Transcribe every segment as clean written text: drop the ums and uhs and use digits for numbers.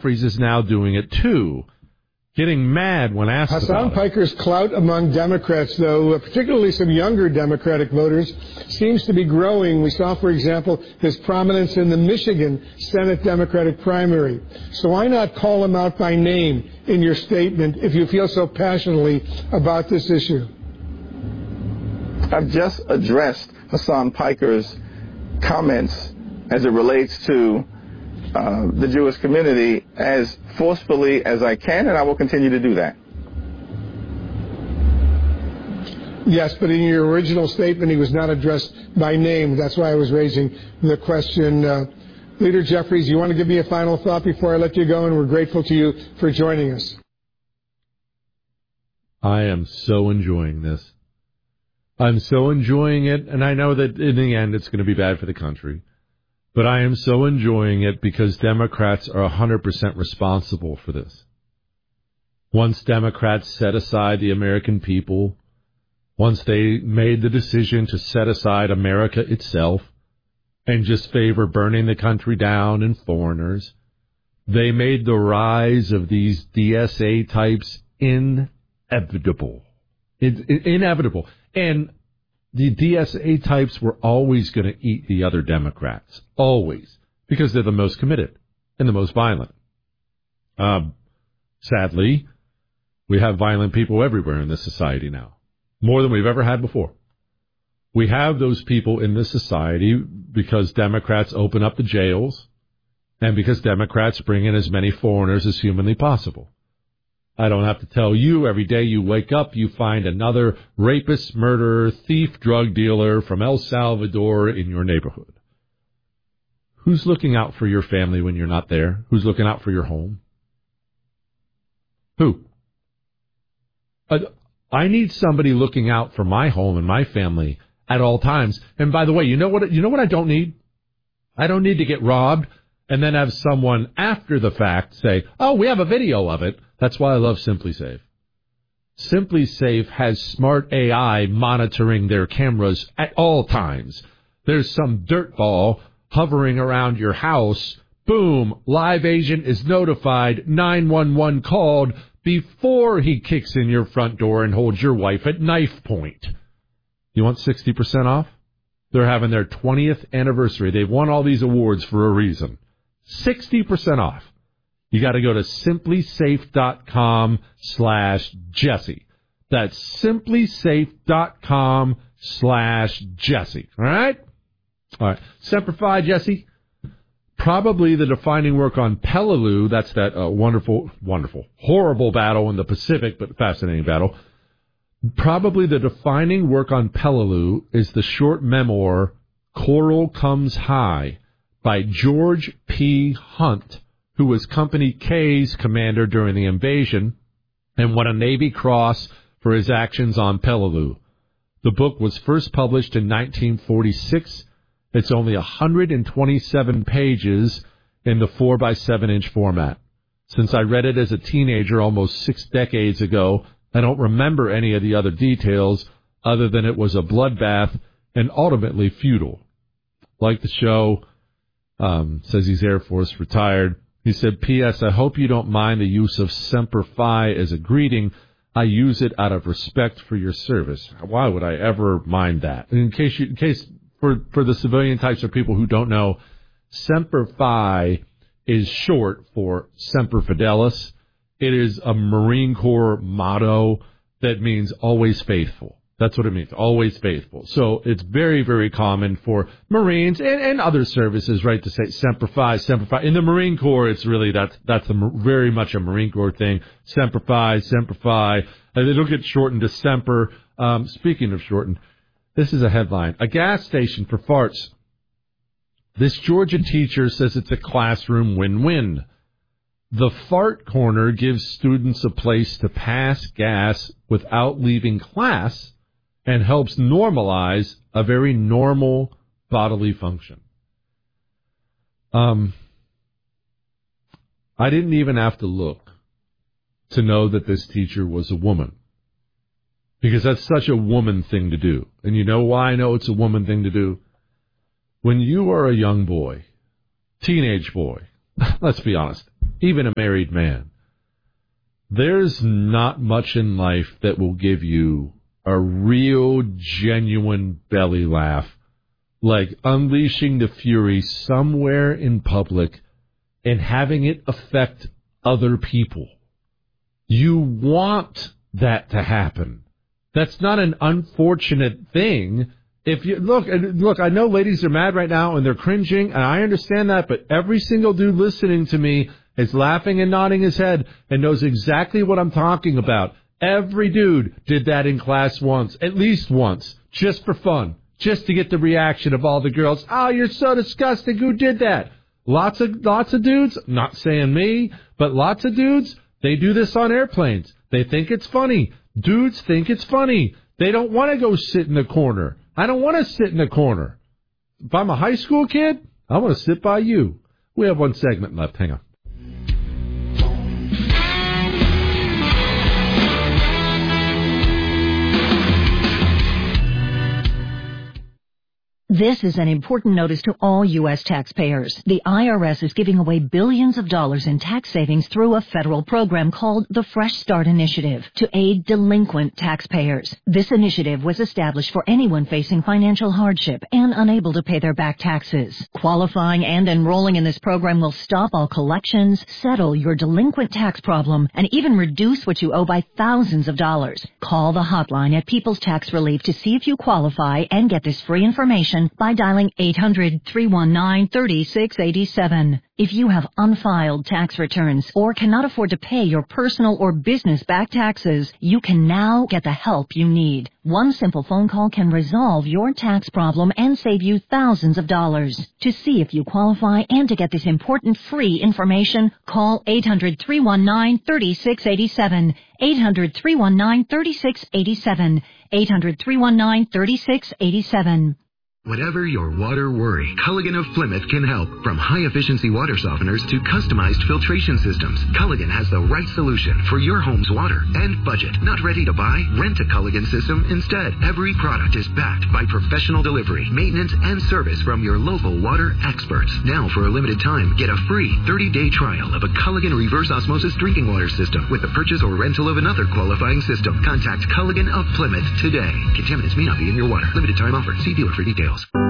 Jeffries is now doing it too, getting mad when asked about it. Hassan Piker's clout among Democrats, though, particularly some younger Democratic voters, seems to be growing. We saw, for example, his prominence in the Michigan Senate Democratic primary. So why not call him out by name in your statement if you feel so passionately about this issue? I've just addressed Hassan Piker's comments as it relates to the Jewish community as forcefully as I can, and I will continue to do that. Yes, but in your original statement, he was not addressed by name. That's why I was raising the question. Leader Jeffries, you want to give me a final thought before I let you go? And we're grateful to you for joining us. I am so enjoying this. I'm so enjoying it, and I know that in the end it's going to be bad for the country. But I am so enjoying it because Democrats are 100% responsible for this. Once Democrats set aside the American people, once they made the decision to set aside America itself and just favor burning the country down and foreigners, they made the rise of these DSA types inevitable. Inevitable. And the DSA types were always going to eat the other Democrats. Always. Because they're the most committed and the most violent. Sadly, we have violent people everywhere in this society now. More than we've ever had before. We have those people in this society because Democrats open up the jails and because Democrats bring in as many foreigners as humanly possible. I don't have to tell you, every day you wake up, you find another rapist, murderer, thief, drug dealer from El Salvador in your neighborhood. Who's looking out for your family when you're not there? Who's looking out for your home? Who? I need somebody looking out for my home and my family at all times. And by the way, you know what I don't need? I don't need to get robbed and then have someone after the fact say, oh, we have a video of it. That's why I love SimpliSafe. SimpliSafe has smart AI monitoring their cameras at all times. There's some dirtball hovering around your house. Boom, live agent is notified, 911 called before he kicks in your front door and holds your wife at knife point. You want 60% off? They're having their 20th anniversary. They've won all these awards for a reason. 60% off. You got to go to simplysafe.com/Jesse. That's simplysafe.com/Jesse. All right? All right. Semper Fi, Jesse. Probably the defining work on Peleliu, that's that wonderful, horrible battle in the Pacific, but fascinating battle. Probably the defining work on Peleliu is the short memoir, Coral Comes High, by George P. Hunt, who was Company K's commander during the invasion and won a Navy Cross for his actions on Peleliu. The book was first published in 1946. It's only 127 pages in the 4x7-inch format. Since I read it as a teenager almost 6 decades ago, I don't remember any of the other details other than it was a bloodbath and ultimately futile. Like the show, says he's Air Force retired. He said, P.S. I hope you don't mind the use of Semper Fi as a greeting. I use it out of respect for your service. Why would I ever mind that? In case for the civilian types of people who don't know, Semper Fi is short for Semper Fidelis. It is a Marine Corps motto that means always faithful. That's what it means, always faithful. So it's very, very common for Marines and other services, right, to say Semper Fi, Semper Fi. In the Marine Corps, it's really, that's very much a Marine Corps thing. Semper Fi, Semper Fi. It'll get shortened to Semper. Speaking of shortened, this is a headline. A gas station for farts. This Georgia teacher says it's a classroom win-win. The Fart Corner gives students a place to pass gas without leaving class and helps normalize a very normal bodily function. I didn't even have to look to know that this teacher was a woman, because that's such a woman thing to do. And you know why I know it's a woman thing to do? When you are a young boy, teenage boy, let's be honest, even a married man. There's not much in life that will give you a real, genuine belly laugh, like unleashing the fury somewhere in public and having it affect other people. You want that to happen. That's not an unfortunate thing. If you look, I know ladies are mad right now and they're cringing, and I understand that, but every single dude listening to me is laughing and nodding his head and knows exactly what I'm talking about. Every dude did that in class once, at least once, just for fun, just to get the reaction of all the girls. Oh, you're so disgusting. Who did that? Lots of dudes, not saying me, but lots of dudes, they do this on airplanes. They think it's funny. Dudes think it's funny. They don't want to go sit in the corner. I don't want to sit in the corner. If I'm a high school kid, I want to sit by you. We have one segment left. Hang on. This is an important notice to all U.S. taxpayers. The IRS is giving away billions of dollars in tax savings through a federal program called the Fresh Start Initiative to aid delinquent taxpayers. This initiative was established for anyone facing financial hardship and unable to pay their back taxes. Qualifying and enrolling in this program will stop all collections, settle your delinquent tax problem, and even reduce what you owe by thousands of dollars. Call the hotline at People's Tax Relief to see if you qualify and get this free information by dialing 800-319-3687. If you have unfiled tax returns or cannot afford to pay your personal or business back taxes, you can now get the help you need. One simple phone call can resolve your tax problem and save you thousands of dollars. To see if you qualify and to get this important free information, call 800-319-3687. 800-319-3687. 800-319-3687. Whatever your water worry, Culligan of Plymouth can help. From high-efficiency water softeners to customized filtration systems, Culligan has the right solution for your home's water and budget. Not ready to buy? Rent a Culligan system instead. Every product is backed by professional delivery, maintenance, and service from your local water experts. Now, for a limited time, get a free 30-day trial of a Culligan reverse osmosis drinking water system with the purchase or rental of another qualifying system. Contact Culligan of Plymouth today. Contaminants may not be in your water. Limited time offer. See dealer for details.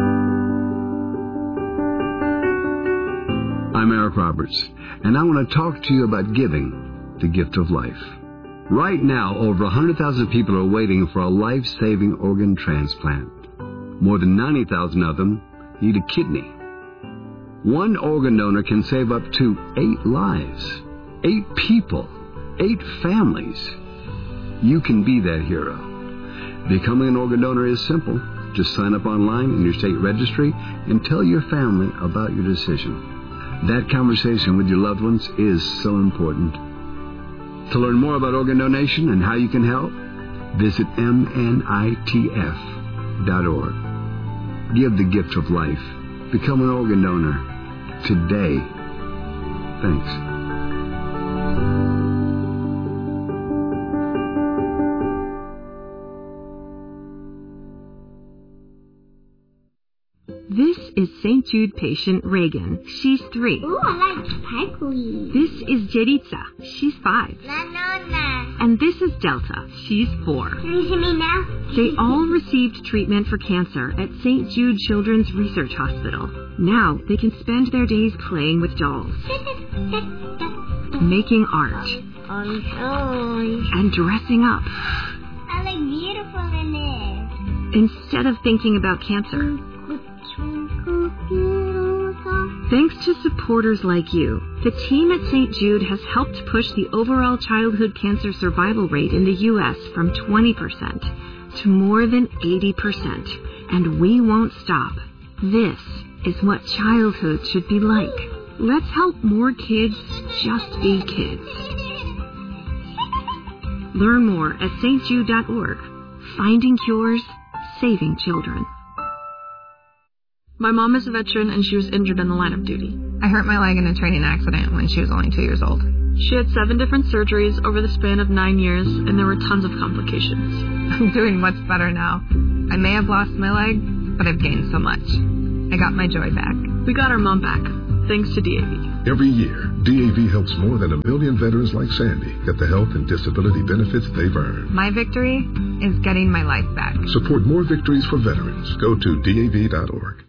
I'm Eric Roberts, and I want to talk to you about giving the gift of life. Right now, over 100,000 people are waiting for a life-saving organ transplant. More than 90,000 of them need a kidney. One organ donor can save up to 8 lives, 8 people, 8 families. You can be that hero. Becoming an organ donor is simple. Just sign up online in your state registry and tell your family about your decision. That conversation with your loved ones is so important. To learn more about organ donation and how you can help, visit mnitf.org. Give the gift of life. Become an organ donor today. Thanks. This is St. Jude patient Reagan. She's 3. Ooh, I like sparkly. This is Jeritza. She's 5. Banana. And this is Delta. She's 4. Can you see me now? They all received treatment for cancer at St. Jude Children's Research Hospital. Now they can spend their days playing with dolls, making art, and dressing up. I look beautiful in it. Instead of thinking about cancer. Thanks to supporters like you, the team at St. Jude has helped push the overall childhood cancer survival rate in the U.S. from 20% to more than 80%. And we won't stop. This is what childhood should be like. Let's help more kids just be kids. Learn more at stjude.org. Finding cures, saving children. My mom is a veteran and she was injured in the line of duty. I hurt my leg in a training accident when she was only 2 years old. She had 7 different surgeries over the span of 9 years, and there were tons of complications. I'm doing much better now. I may have lost my leg, but I've gained so much. I got my joy back. We got our mom back, thanks to DAV. Every year, DAV helps more than 1 million veterans like Sandy get the health and disability benefits they've earned. My victory is getting my life back. Support more victories for veterans. Go to DAV.org.